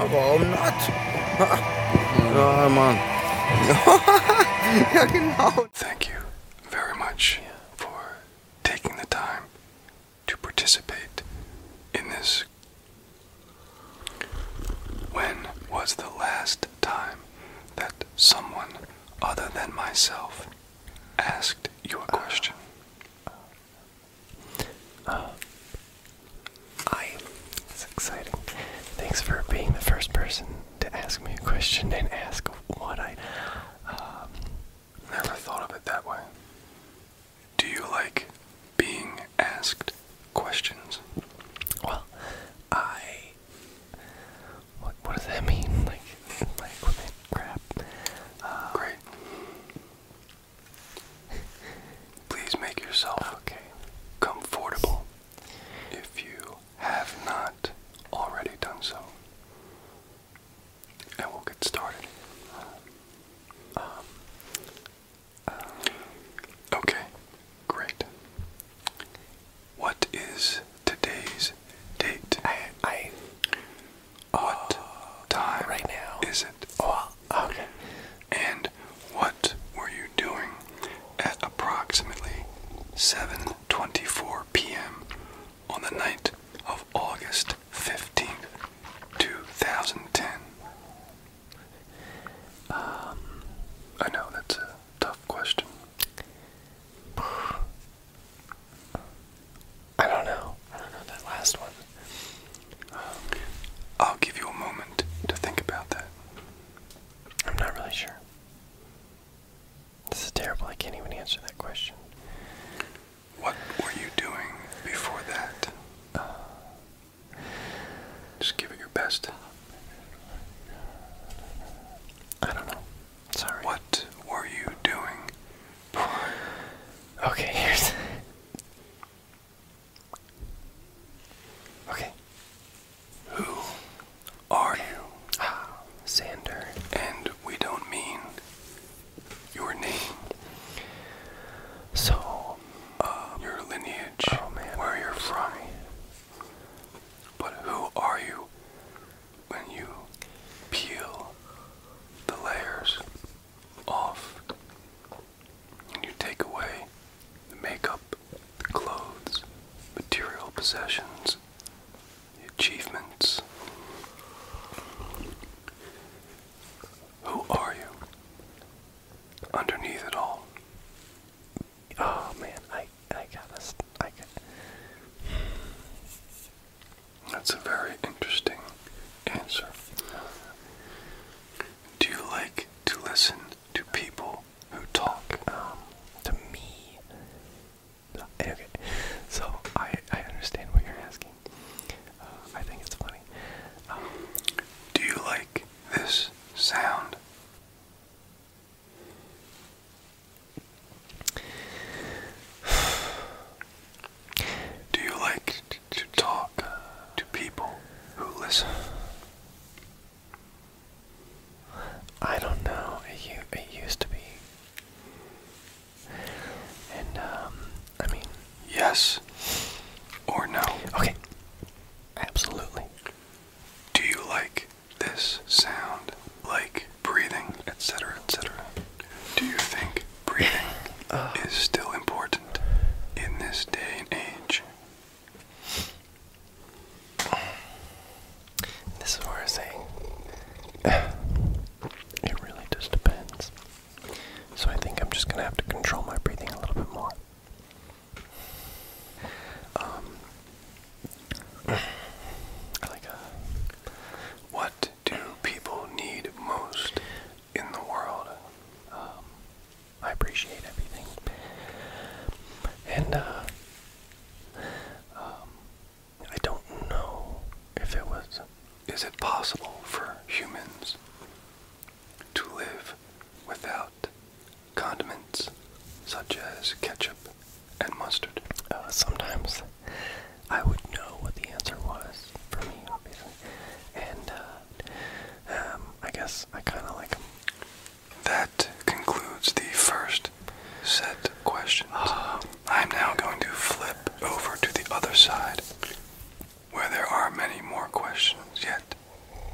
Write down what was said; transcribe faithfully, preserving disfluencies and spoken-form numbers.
warum not? Ja, Mann. Ja, genau. Thank you very much for taking the time to participate in this. When was the last time that someone other than myself asked you a question? Uh, I. It's exciting. Thanks for being the first person to ask me a question and ask what I. Um, Never thought of it that way. Do you like being asked questions? well, I. What, what does that mean? Like, like equipment crap. Uh, Great. Please make yourself okay. comfortable if you have not already done so. And we'll get started. Um. Uh, Okay, great. What is today's date? I. I. What time right now. is it? Well, okay. And what were you doing at approximately seven twenty-four p m on the night of August fifteenth, two thousand ten? Um. I know that's a tough question. I don't know. I don't know that last one. I'll give you a moment to think about that. I'm not really sure. This is terrible. I can't even answer that question. What were you doing before that? Just give it your best. I don't know. Sorry. What were you doing? Okay, here's. Okay. Who are you? Ah, Xander. And we don't mean your name, So, uh, your lineage, oh man, where you're from. But who are you when you peel the layers off and you take away the makeup, the clothes, material possessions, the achievements? Who are you underneath it all? oh man, I, I gotta, st- I got. That's a very interesting answer. Do you like to listen to people who talk? Um, to me. Okay, so I, I understand what you're asking. Uh, I think it's funny. Um, Do you like this sound? Do you like to talk to people who listen? I don't know. It, u- it used to be. And, um, I mean, Yes or no? okay. Absolutely. Do you like this sound? Like breathing, et cetera, et cetera? Do you think breathing Uh, is still important in this day and age? this is where I say it really just depends. So I think I'm just gonna have to control my breathing a little bit more. Um, like a What do people need most in the world? Um, I appreciate everything. And, uh, um, I don't know if it was. Is it possible for humans to live without condiments such as ketchup and mustard? Uh, sometimes I would know what the answer was for me, obviously. And, uh, um, I guess I